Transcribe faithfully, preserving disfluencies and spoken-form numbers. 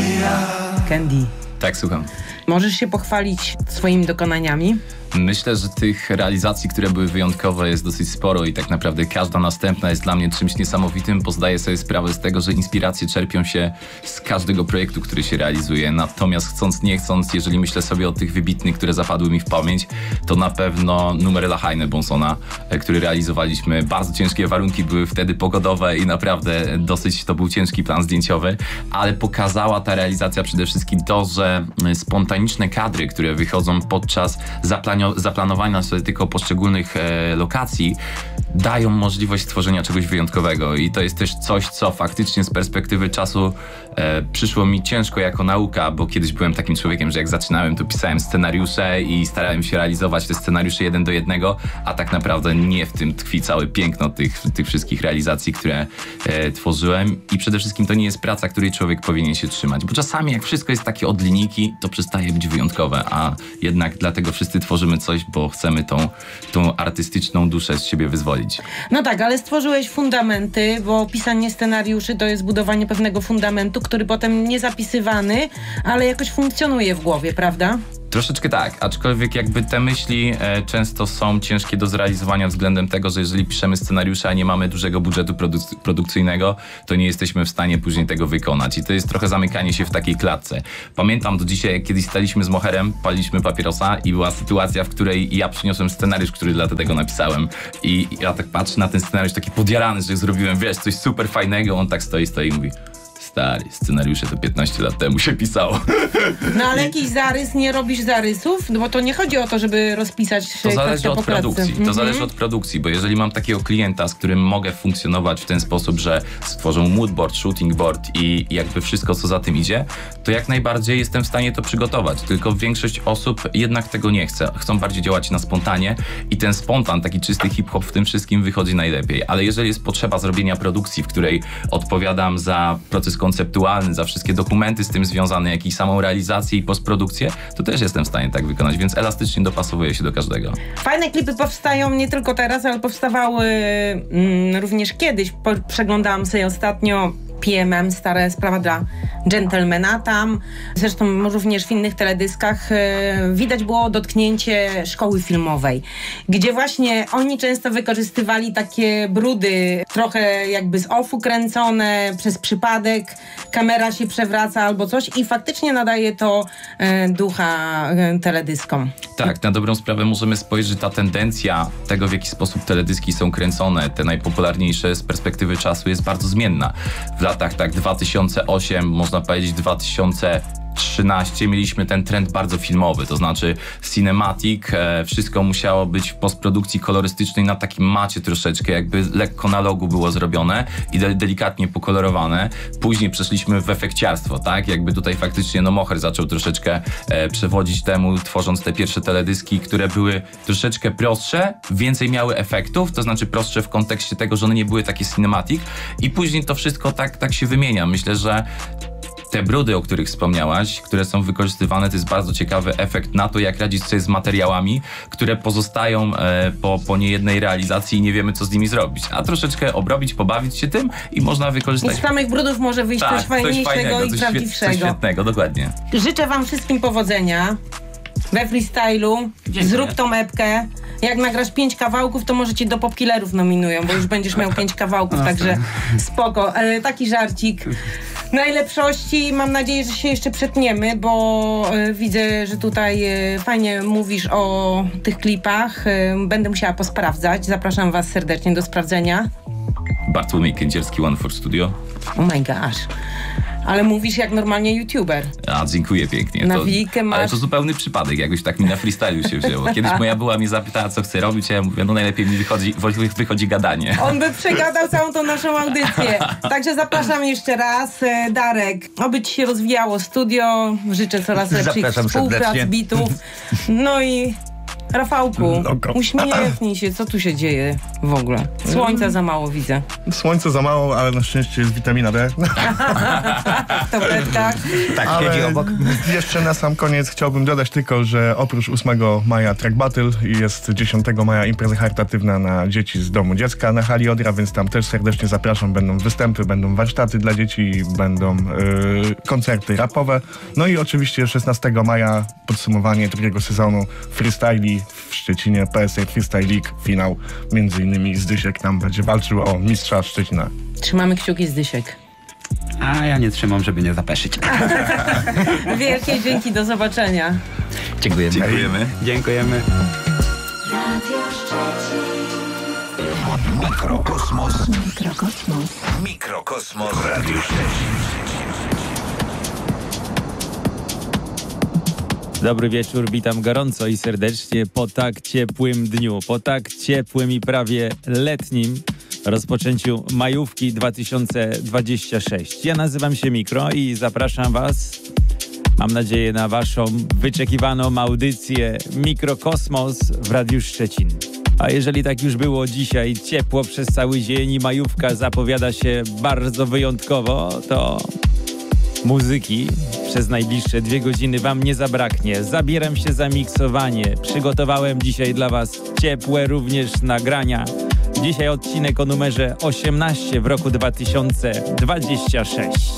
Candy. Tak, słucham. Możesz się pochwalić swoimi dokonaniami? Myślę, że tych realizacji, które były wyjątkowe, jest dosyć sporo i tak naprawdę każda następna jest dla mnie czymś niesamowitym, bo zdaję sobie sprawę z tego, że inspiracje czerpią się z każdego projektu, który się realizuje. Natomiast chcąc, nie chcąc, jeżeli myślę sobie o tych wybitnych, które zapadły mi w pamięć, to na pewno numer La Haine Bonsona, który realizowaliśmy. Bardzo ciężkie warunki były wtedy pogodowe i naprawdę dosyć to był ciężki plan zdjęciowy, ale pokazała ta realizacja przede wszystkim to, że spontaniczne kadry, które wychodzą podczas zaplanowania zaplanowania sobie tylko poszczególnych e, lokacji, dają możliwość stworzenia czegoś wyjątkowego i to jest też coś, co faktycznie z perspektywy czasu e, przyszło mi ciężko jako nauka, bo kiedyś byłem takim człowiekiem, że jak zaczynałem, to pisałem scenariusze i starałem się realizować te scenariusze jeden do jednego, a tak naprawdę nie w tym tkwi całe piękno tych, tych wszystkich realizacji, które e, tworzyłem i przede wszystkim to nie jest praca, której człowiek powinien się trzymać, bo czasami jak wszystko jest takie od linijki, to przestaje być wyjątkowe, a jednak dlatego wszyscy tworzymy coś, bo chcemy tą, tą artystyczną duszę z siebie wyzwolić. No tak, ale stworzyłeś fundamenty, bo pisanie scenariuszy to jest budowanie pewnego fundamentu, który potem nie zapisywany, ale jakoś funkcjonuje w głowie, prawda? Troszeczkę tak, aczkolwiek jakby te myśli e, często są ciężkie do zrealizowania względem tego, że jeżeli piszemy scenariusze, a nie mamy dużego budżetu produk- produkcyjnego, to nie jesteśmy w stanie później tego wykonać i to jest trochę zamykanie się w takiej klatce. Pamiętam do dzisiaj, jak kiedyś staliśmy z Moherem, paliliśmy papierosa i była sytuacja, w której ja przyniosłem scenariusz, który dla tego napisałem i ja tak patrzę na ten scenariusz taki podjarany, że zrobiłem, wiesz, coś super fajnego, on tak stoi, stoi i mówi: stary, scenariusze to piętnaście lat temu się pisało. No ale jakiś zarys, nie robisz zarysów? No bo to nie chodzi o to, żeby rozpisać To zależy od produkcji, to mhm. zależy od produkcji, bo jeżeli mam takiego klienta, z którym mogę funkcjonować w ten sposób, że stworzą moodboard, shooting board i jakby wszystko, co za tym idzie, to jak najbardziej jestem w stanie to przygotować, tylko większość osób jednak tego nie chce. Chcą bardziej działać na spontanie i ten spontan, taki czysty hip-hop w tym wszystkim wychodzi najlepiej, ale jeżeli jest potrzeba zrobienia produkcji, w której odpowiadam za proces konceptualny, za wszystkie dokumenty z tym związane, jak i samą realizację i postprodukcję, to też jestem w stanie tak wykonać, więc elastycznie dopasowuję się do każdego. Fajne klipy powstają nie tylko teraz, ale powstawały mm, również kiedyś. Po, przeglądałam sobie ostatnio P M M, stara sprawa dla Gentlemana. Tam, zresztą również w innych teledyskach, e, widać było dotknięcie szkoły filmowej, gdzie właśnie oni często wykorzystywali takie brudy, trochę jakby z offu kręcone, przez przypadek kamera się przewraca albo coś i faktycznie nadaje to e, ducha e, teledyskom. Tak, na dobrą sprawę możemy spojrzeć, że ta tendencja tego, w jaki sposób teledyski są kręcone, te najpopularniejsze z perspektywy czasu, jest bardzo zmienna. W latach tak dwa tysiące osiem, można powiedzieć dwa tysiące trzynaście, mieliśmy ten trend bardzo filmowy, to znaczy cinematic, e, wszystko musiało być w postprodukcji kolorystycznej na takim macie troszeczkę, jakby lekko na logu było zrobione i de- delikatnie pokolorowane. Później przeszliśmy w efekciarstwo, tak? Jakby tutaj faktycznie no Moher zaczął troszeczkę e, przewodzić temu, tworząc te pierwsze teledyski, które były troszeczkę prostsze, więcej miały efektów, to znaczy prostsze w kontekście tego, że one nie były takie cinematic i później to wszystko tak, tak się wymienia. Myślę, że te brudy, o których wspomniałaś, które są wykorzystywane, to jest bardzo ciekawy efekt na to, jak radzić sobie z materiałami, które pozostają e, po, po niejednej realizacji i nie wiemy, co z nimi zrobić. A troszeczkę obrobić, pobawić się tym i można wykorzystać... I z samych brudów może wyjść tak, coś fajniejszego coś fajnego, i coś prawdziwszego. Coś świetnego, dokładnie. Życzę wam wszystkim powodzenia we freestylu. Zrób tą epkę. Jak nagrasz pięć kawałków, to może cię do popkillerów nominują, bo już będziesz miał pięć kawałków, także spoko. E, taki żarcik. Najlepszości, mam nadzieję, że się jeszcze przetniemy, bo e, widzę, że tutaj e, fajnie mówisz o tych klipach. E, będę musiała posprawdzać. Zapraszam was serdecznie do sprawdzenia. Bartłomiej Kędzierski, One for Studio. Oh my gosh. Ale mówisz jak normalnie youtuber. A, dziękuję pięknie. Na to, wikę masz... Ale to zupełny przypadek, jakoś tak mi na freestylu się wzięło. Kiedyś moja była mnie zapytała, co chcę robić, a ja mówię, no najlepiej mi wychodzi, wychodzi gadanie. On by przegadał całą tą naszą audycję. Także zapraszam jeszcze raz. Darek, oby ci się rozwijało studio. Życzę coraz lepszych współprac, bitów. No i Rafałku, Logo. uśmiechnij się, co tu się dzieje w ogóle? Słońca za mało widzę. Słońce za mało, ale na szczęście jest witamina D. W tabletkach. Tak, Ale siedzi obok. jeszcze na sam koniec chciałbym dodać tylko, że oprócz ósmego maja Track Battle jest dziesiątego maja impreza charytatywna na dzieci z domu dziecka na hali Odra, więc tam też serdecznie zapraszam. Będą występy, będą warsztaty dla dzieci, będą yy, koncerty rapowe. No i oczywiście szesnastego maja podsumowanie drugiego sezonu freestyli w Szczecinie, P S A Freestyle League, finał. Między innymi Zdysiek tam będzie walczył o mistrza Szczecina. Trzymamy kciuki z dysiek. A ja nie trzymam, żeby nie zapeszyć. Wielkie dzięki, do zobaczenia. Dziękujemy. Dziękujemy. Dziękujemy. Mikrokosmos. Mikrokosmos. Mikrokosmos Radio Szczecin. Dobry wieczór, witam gorąco i serdecznie po tak ciepłym dniu, po tak ciepłym i prawie letnim rozpoczęciu majówki dwa tysiące dwudziestego szóstego. Ja nazywam się Mikro i zapraszam Was, mam nadzieję, na Waszą wyczekiwaną audycję Mikrokosmos w Radiu Szczecin. A jeżeli tak już było dzisiaj, ciepło przez cały dzień i majówka zapowiada się bardzo wyjątkowo, to muzyki przez najbliższe dwie godziny Wam nie zabraknie. Zabieram się za miksowanie. Przygotowałem dzisiaj dla Was ciepłe również nagrania. Dzisiaj odcinek o numerze osiemnaście w roku dwa tysiące dwudziestym szóstym.